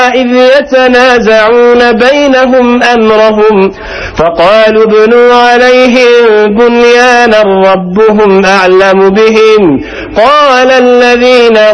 إذ يتنازعون بينهم أمرهم فقالوا ابنوا عليهم بنيانا ربهم أعلم بهم قال الذين